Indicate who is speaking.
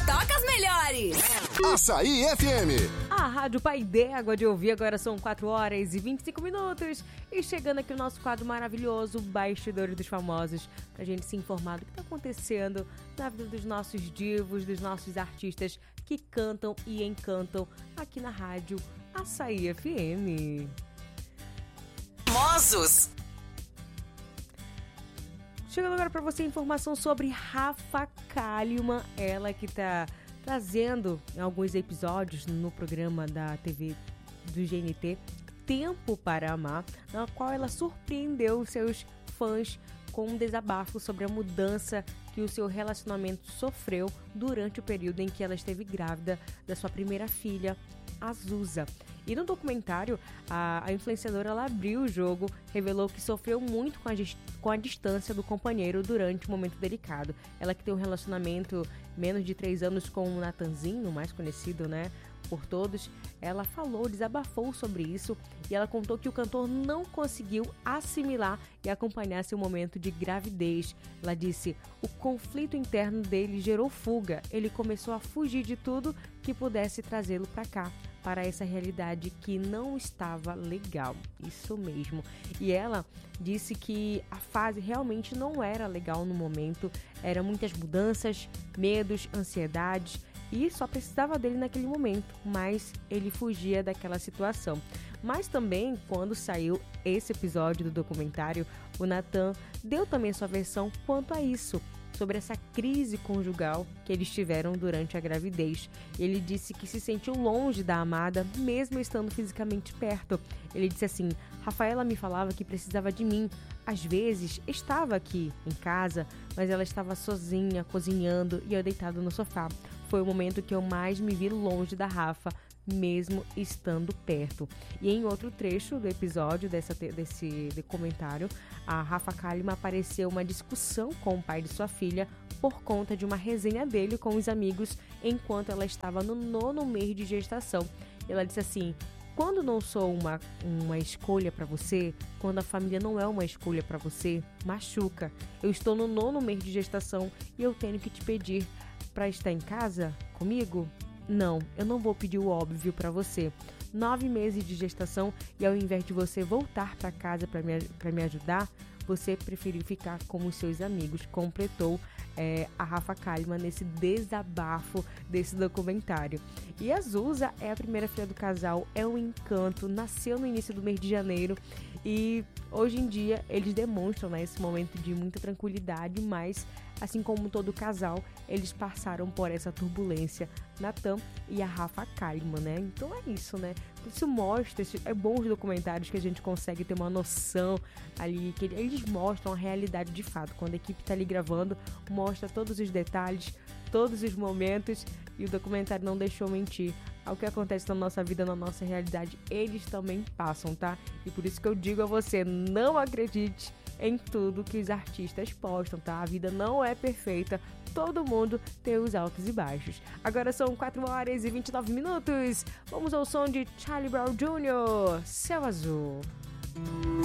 Speaker 1: toca as melhores.
Speaker 2: Açaí FM.
Speaker 3: A Rádio Pai d'Égua de ouvir, agora são 4 horas e 25 minutos. E chegando aqui o nosso quadro maravilhoso, Bastidores dos Famosos, pra gente se informar do que tá acontecendo na vida dos nossos divos, dos nossos artistas que cantam e encantam aqui na Rádio Açaí FM.
Speaker 1: Famosos.
Speaker 3: Chegando agora para você informação sobre Rafa Kalimann, ela que tá trazendo alguns episódios no programa da TV do GNT, Tempo para Amar, na qual ela surpreendeu seus fãs com um desabafo sobre a mudança que o seu relacionamento sofreu durante o período em que ela esteve grávida da sua primeira filha, Azusa. E no documentário, a influenciadora ela abriu o jogo, revelou que sofreu muito com a distância do companheiro durante um momento delicado. Ela que tem um relacionamento menos de 3 anos com o Natanzinho, mais conhecido, né, por todos, ela desabafou sobre isso e ela contou que o cantor não conseguiu assimilar e acompanhar seu momento de gravidez. Ela disse: o conflito interno dele gerou fuga, ele começou a fugir de tudo que pudesse trazê-lo para cá, para essa realidade que não estava legal. Isso mesmo. E ela disse que a fase realmente não era legal no momento, eram muitas mudanças, medos, ansiedades, e só precisava dele naquele momento, mas ele fugia daquela situação. Mas também, quando saiu esse episódio do documentário, o Natan deu também sua versão quanto a isso, sobre essa crise conjugal que eles tiveram durante a gravidez. Ele disse que se sentiu longe da amada, mesmo estando fisicamente perto. Ele disse assim: Rafaela me falava que precisava de mim. Às vezes, estava aqui em casa, mas ela estava sozinha, cozinhando e eu deitado no sofá. Foi o momento que eu mais me vi longe da Rafa, mesmo estando perto. E em outro trecho do episódio desse documentário, a Rafa Kalimann apareceu uma discussão com o pai de sua filha por conta de uma resenha dele com os amigos enquanto ela estava no 9º mês de gestação. Ela disse assim: quando não sou uma escolha para você, quando a família não é uma escolha para você, machuca. Eu estou no 9º mês de gestação e eu tenho que te pedir para estar em casa comigo? Não, eu não vou pedir o óbvio para você. 9 meses de gestação e ao invés de você voltar para casa para me ajudar, você preferiu ficar com os seus amigos, completou a Rafa Kalimann nesse desabafo desse documentário. E a Azusa é a primeira filha do casal, é um encanto, nasceu no início do mês de janeiro e hoje em dia eles demonstram, né, esse momento de muita tranquilidade, mas assim como todo casal, eles passaram por essa turbulência, Natan e a Rafa Kalimann, né? Então é isso, né? Isso mostra, é bom os documentários que a gente consegue ter uma noção ali, que eles mostram a realidade de fato. Quando a equipe tá ali gravando, mostra todos os detalhes, todos os momentos, e o documentário não deixou mentir. Ao que acontece na nossa vida, na nossa realidade, eles também passam, tá? E por isso que eu digo a você, não acredite em tudo que os artistas postam, tá? A vida não é perfeita, todo mundo tem os altos e baixos. Agora são 4 horas e 29 minutos. Vamos ao som de Charlie Brown Jr., Céu Azul.